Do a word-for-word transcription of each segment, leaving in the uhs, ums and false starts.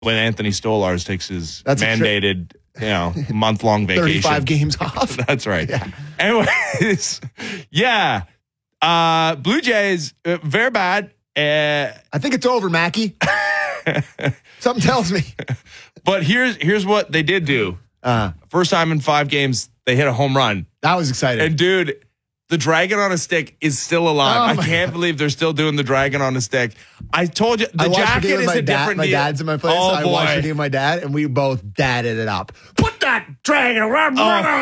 when Anthony Stolarz takes his That's mandated, you know, month-long vacation. thirty-five games off. That's right. Yeah. Anyways, yeah. Uh, Blue Jays, uh, very bad. Uh, I think it's over, Mackie. Something tells me. but here's here's what they did do. Uh, First time in five games, they hit a home run. that was exciting. And, dude, the dragon on a stick is still alive. Oh, I my can't God. believe they're still doing the dragon on a stick. I told you, the I watched jacket the game with is my a dad. different My deal. dad's in my place. Oh, I watched the boy. game with my dad, and we both dadded it up. Put that dragon around.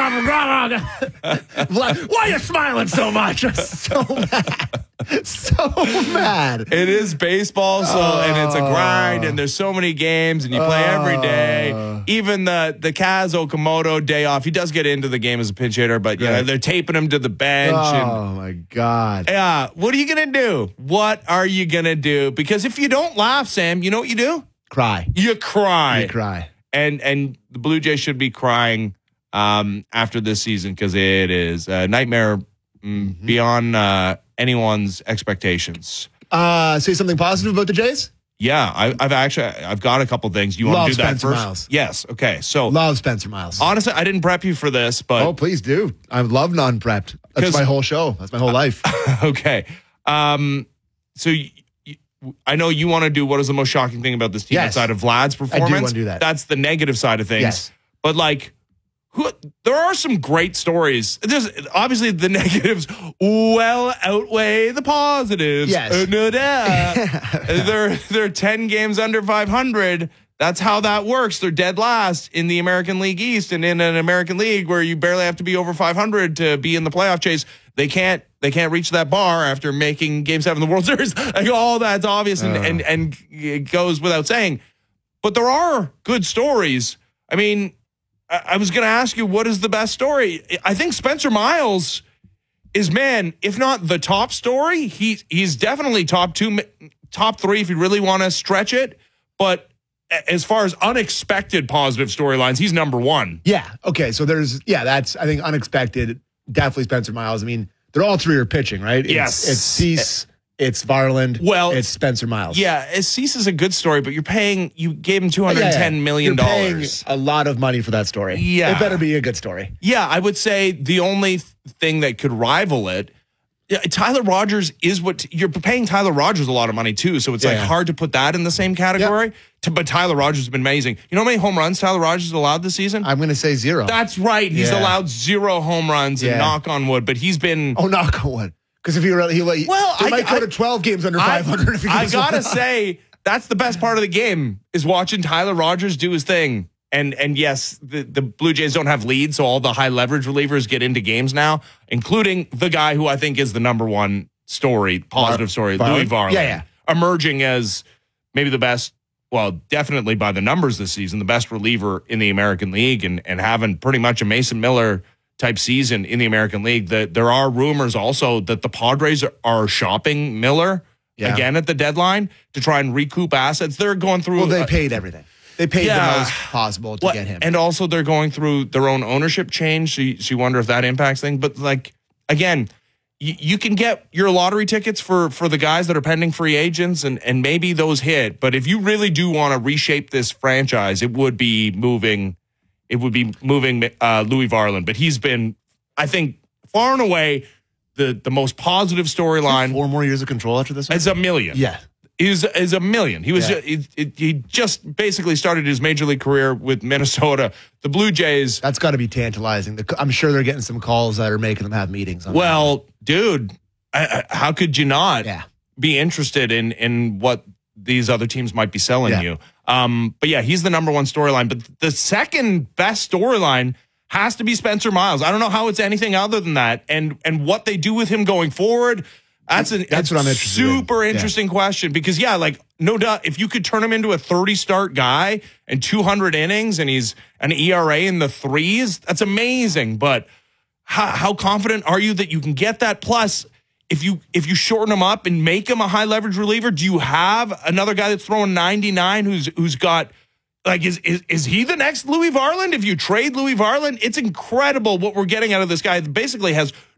Why are you smiling so much? I'm so mad. So mad. It is baseball, so Oh. and it's a grind, and there's so many games, and you play every day. Oh. Even the the Kaz Okamoto day off, he does get into the game as a pinch hitter, but you know, Right. they're taping him to the bench. And Oh, my God. yeah, what are you gonna do? What are you gonna do? Because if you don't laugh, Sam, you know what you do? Cry. You cry. You cry. And and the Blue Jays should be crying um, after this season because it is a nightmare mm, Mm-hmm. beyond uh, anyone's expectations. Uh, say something positive about the Jays? Yeah, I, I've actually I've got a couple things. You want Love to do that Spencer first? Miles. Yes. Okay. So Love Spencer Miles. honestly, I didn't prep you for this, but Oh, please do. I love non-prepped. That's 'Cause- my whole show. That's my whole life. okay. Um, so y- y- I know you want to do what is the most shocking thing about this team Yes. outside of Vlad's performance. wanna do that. That's the negative side of things. Yes. But like, who, there are some great stories. There's obviously the negatives well outweigh the positives. Yes. Uh, no doubt. they're they're ten games under five hundred. That's how that works. They're dead last in the American League East, and in an American League where you barely have to be over five hundred to be in the playoff chase, they can't they can't reach that bar after making Game Seven of the World Series. Like all that's obvious and, Uh. and and it goes without saying. But there are good stories. I mean, I, I was going to ask you, what is the best story? I think Spencer Miles is, man, if not the top story, he he's definitely top two, top three if you really want to stretch it. But as far as unexpected positive storylines, he's number one. Yeah. Okay. So there's, yeah, that's, I think, unexpected. Definitely Spencer Miles. I mean, they're all three are pitching, right? It's, Yes. It's Cease, it's Varland, Well, it's Spencer Miles. Yeah, Cease is a good story, but you're paying, you gave him two hundred ten million You're paying dollars. a lot of money for that story. Yeah. It better be a good story. Yeah, I would say the only th- thing that could rival it, yeah, Tyler Rogers is what you're paying Tyler Rogers a lot of money too, so it's Yeah, like yeah. hard to put that in the same category. To, but Tyler Rogers has been amazing. You know how many home runs Tyler Rogers has allowed this season? I'm going to say zero. That's right. He's Yeah. allowed zero home runs and Yeah. knock on wood, but he's been. oh, knock on wood. Because if he were, he, he, Well, he I- might go I- to twelve games under I, five hundred if he I goes gotta one. say that's the best part of the game is watching Tyler Rogers do his thing. And and yes, the, the Blue Jays don't have leads, so all the high leverage relievers get into games now, including the guy who I think is the number one story, positive story, Varland? Louis Varland, Yeah, yeah. emerging as maybe the best. Well, definitely by the numbers this season, the best reliever in the American League, and and having pretty much a Mason Miller type season in the American League. That there are rumors also that the Padres are, are shopping Miller Yeah. again at the deadline to try and recoup assets. They're going through. Well, they uh, paid everything. They paid Yeah. the most possible to well, get him. and also they're going through their own ownership change. So you, so you wonder if that impacts things. But like again, you, you can get your lottery tickets for for the guys that are pending free agents, and and maybe those hit. But if you really do want to reshape this franchise, it would be moving. It would be moving uh, Louis Varland. But he's been, I think, far and away the the most positive storyline. Four more years of control after this one? It's a million. Yeah. Is is a million. He was Yeah. ju- he, he just basically started his major league career with Minnesota. The Blue Jays. That's got to be tantalizing. The- I'm sure they're getting some calls that are making them have meetings. On Well, dude, I, I, how could you not Yeah. be interested in in what these other teams might be selling Yeah. you? Um, but yeah, he's the number one storyline. But the second best storyline has to be Spencer Miles. I don't know how it's anything other than that. And and what they do with him going forward. That's an That's what I'm interested in. super Yeah. interesting question because yeah, like no doubt, if you could turn him into a thirty start guy and two hundred innings and he's an E R A in the threes, that's amazing. But how, how confident are you that you can get that? Plus, if you if you shorten him up and make him a high leverage reliever, do you have another guy that's throwing ninety-nine who's who's got like is is is he the next Louis Varland? If you trade Louis Varland, it's incredible what we're getting out of this guy that basically has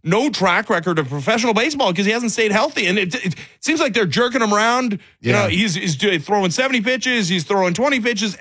no track record of professional baseball because he hasn't stayed healthy. And it, it seems like they're jerking him around. You Yeah. know, he's, he's doing, throwing seventy pitches. He's throwing twenty pitches.